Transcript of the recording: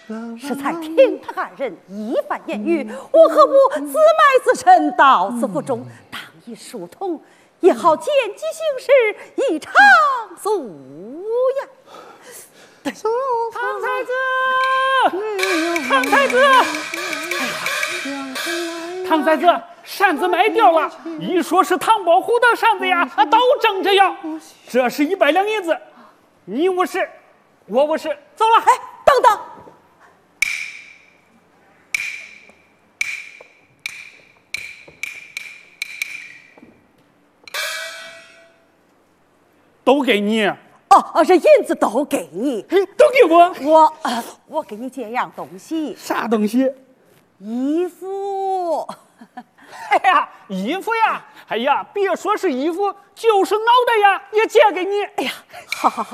适才听他人一番言语，我何不自卖自陈到此府中，当一书童，也好见机行事，一场足呀。 唐太子，唐太子，唐太子，扇子卖掉了，一说是唐伯虎的扇子呀，都争着要。这是100两银子，你无事，我无事，走了。 哎，等等。 都给你哦，这银子都给你， 都给我。 我给你借样东西。 啥东西？ 衣服。 哎呀，衣服呀！哎呀，别说是衣服，就是脑袋呀，也借给你。 哎呀，好好好。